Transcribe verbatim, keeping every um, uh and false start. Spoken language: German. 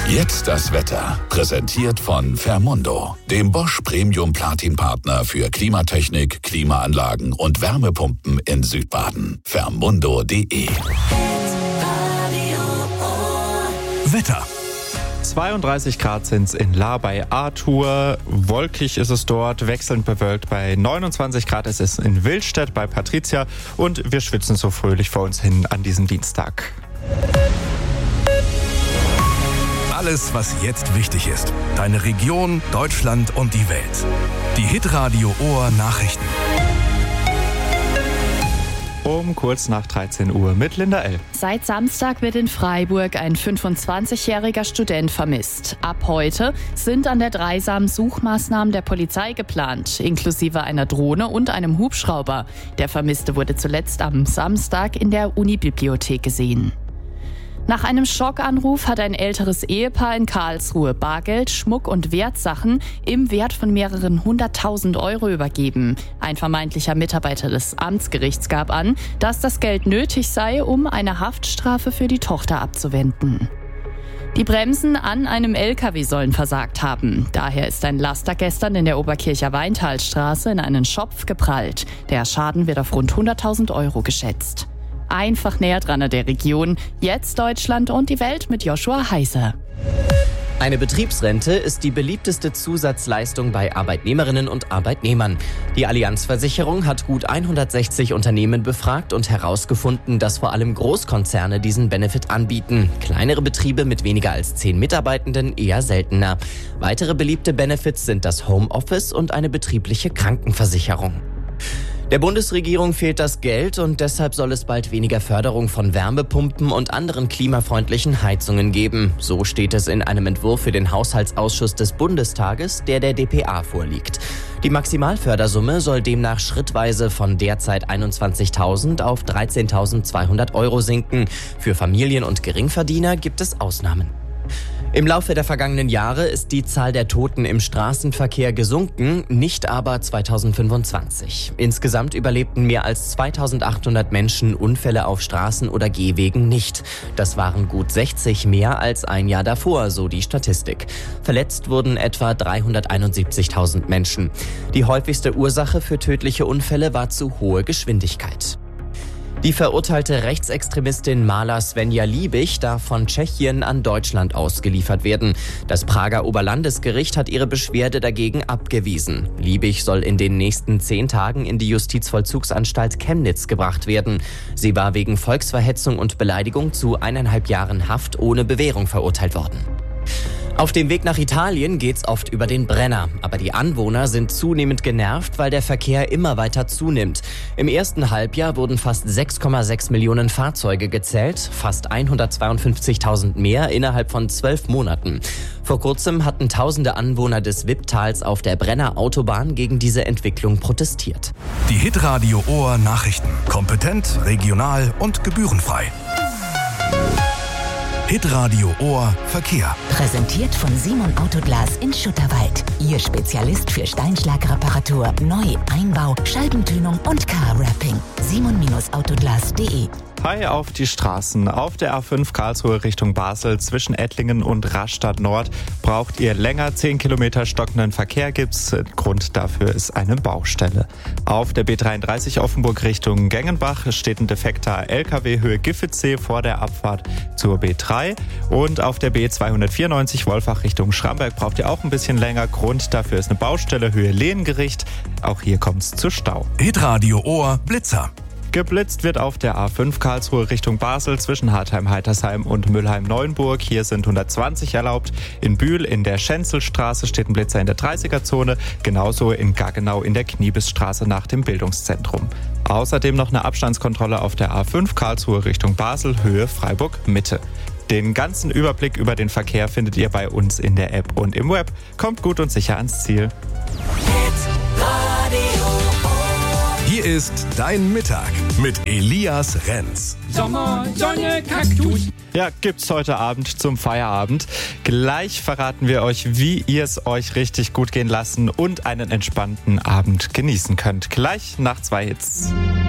Jetzt das Wetter. Präsentiert von Fermundo, dem Bosch Premium Platin Partner für Klimatechnik, Klimaanlagen und Wärmepumpen in Südbaden. Fermundo punkt de. Wetter. zweiunddreißig Grad sind es in Lahr bei Arthur. Wolkig ist es dort, wechselnd bewölkt bei neunundzwanzig Grad ist es in Willstedt bei Patricia. Und wir schwitzen so fröhlich vor uns hin an diesem Dienstag. Alles, was jetzt wichtig ist. Deine Region, Deutschland und die Welt. Die Hitradio Ohr Nachrichten. Um kurz nach dreizehn Uhr mit Linda L. Seit Samstag wird in Freiburg ein fünfundzwanzigjähriger Student vermisst. Ab heute sind an der Dreisam Suchmaßnahmen der Polizei geplant, inklusive einer Drohne und einem Hubschrauber. Der Vermisste wurde zuletzt am Samstag in der Unibibliothek gesehen. Nach einem Schockanruf hat ein älteres Ehepaar in Karlsruhe Bargeld, Schmuck und Wertsachen im Wert von mehreren hunderttausend Euro übergeben. Ein vermeintlicher Mitarbeiter des Amtsgerichts gab an, dass das Geld nötig sei, um eine Haftstrafe für die Tochter abzuwenden. Die Bremsen an einem L K W sollen versagt haben. Daher ist ein Laster gestern in der Oberkircher Weintalstraße in einen Schopf geprallt. Der Schaden wird auf rund hunderttausend Euro geschätzt. Einfach näher dran an der Region. Jetzt Deutschland und die Welt mit Joshua Heiser. Eine Betriebsrente ist die beliebteste Zusatzleistung bei Arbeitnehmerinnen und Arbeitnehmern. Die Allianz-Versicherung hat gut hundertsechzig Unternehmen befragt und herausgefunden, dass vor allem Großkonzerne diesen Benefit anbieten. Kleinere Betriebe mit weniger als zehn Mitarbeitenden eher seltener. Weitere beliebte Benefits sind das Homeoffice und eine betriebliche Krankenversicherung. Der Bundesregierung fehlt das Geld und deshalb soll es bald weniger Förderung von Wärmepumpen und anderen klimafreundlichen Heizungen geben. So steht es in einem Entwurf für den Haushaltsausschuss des Bundestages, der der D P A vorliegt. Die Maximalfördersumme soll demnach schrittweise von derzeit einundzwanzigtausend auf dreizehntausendzweihundert Euro sinken. Für Familien und Geringverdiener gibt es Ausnahmen. Im Laufe der vergangenen Jahre ist die Zahl der Toten im Straßenverkehr gesunken, nicht aber zweitausendfünfundzwanzig. Insgesamt überlebten mehr als zweitausendachthundert Menschen Unfälle auf Straßen oder Gehwegen nicht. Das waren gut sechzig mehr als ein Jahr davor, so die Statistik. Verletzt wurden etwa dreihunderteinundsiebzigtausend Menschen. Die häufigste Ursache für tödliche Unfälle war zu hohe Geschwindigkeit. Die verurteilte Rechtsextremistin Mala Svenja Liebig darf von Tschechien an Deutschland ausgeliefert werden. Das Prager Oberlandesgericht hat ihre Beschwerde dagegen abgewiesen. Liebig soll in den nächsten zehn Tagen in die Justizvollzugsanstalt Chemnitz gebracht werden. Sie war wegen Volksverhetzung und Beleidigung zu eineinhalb Jahren Haft ohne Bewährung verurteilt worden. Auf dem Weg nach Italien geht's oft über den Brenner. Aber die Anwohner sind zunehmend genervt, weil der Verkehr immer weiter zunimmt. Im ersten Halbjahr wurden fast sechs Komma sechs Millionen Fahrzeuge gezählt, fast hundertzweiundfünfzigtausend mehr innerhalb von zwölf Monaten. Vor kurzem hatten tausende Anwohner des Wipptals auf der Brenner Autobahn gegen diese Entwicklung protestiert. Die Hitradio Ohr Nachrichten. Kompetent, regional und gebührenfrei. Hitradio Ohr Verkehr. Präsentiert von Simon Autoglas in Schutterwald. Ihr Spezialist für Steinschlagreparatur, Neu-, Einbau, Scheibentönung und Car-Wrapping. simon Autoglas punkt de. Hi auf die Straßen. Auf der A fünf Karlsruhe Richtung Basel zwischen Ettlingen und Rastatt Nord braucht ihr länger. zehn Kilometer stockenden Verkehr gibt's. Grund dafür ist eine Baustelle. Auf der B dreiunddreißig Offenburg Richtung Gengenbach steht ein defekter L K W Höhe Giffitsee vor der Abfahrt zur B drei. Und auf der B zweihundertvierundneunzig Wolfach Richtung Schramberg braucht ihr auch ein bisschen länger. Grund dafür ist eine Baustelle Höhe Lehengericht. Auch hier kommt's zu Stau. Hitradio Ohr Blitzer. Geblitzt wird auf der A fünf Karlsruhe Richtung Basel zwischen Hartheim-Heitersheim und Mülheim-Neuenburg. Hier sind hundertzwanzig erlaubt. In Bühl in der Schenzelstraße steht ein Blitzer in der dreißiger-Zone. Genauso in Gaggenau in der Kniebisstraße nach dem Bildungszentrum. Außerdem noch eine Abstandskontrolle auf der A fünf Karlsruhe Richtung Basel, Höhe Freiburg-Mitte. Den ganzen Überblick über den Verkehr findet ihr bei uns in der App und im Web. Kommt gut und sicher ans Ziel. Hier ist dein Mittag mit Elias Renz. Sommer, Sonne, Kaktus. Ja, gibt's heute Abend zum Feierabend. Gleich verraten wir euch, wie ihr es euch richtig gut gehen lassen und einen entspannten Abend genießen könnt. Gleich nach zwei Hits.